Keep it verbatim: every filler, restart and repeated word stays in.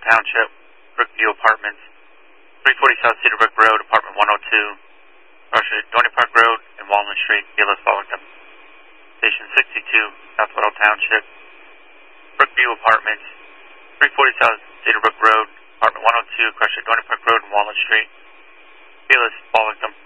Township, Brookview Apartments, three forty South Cedar Brook Road, Apartment one oh two, Cross Street, Dorney Park Road, and Walnut Street, Payless, Wellington. Station sixty-two, South Weddell Township, Brookview Apartments, three forty South Cedar Brook Road, Apartment one oh two, Cross Street, Dorney Park Road, and Walnut Street, Payless, Wellington.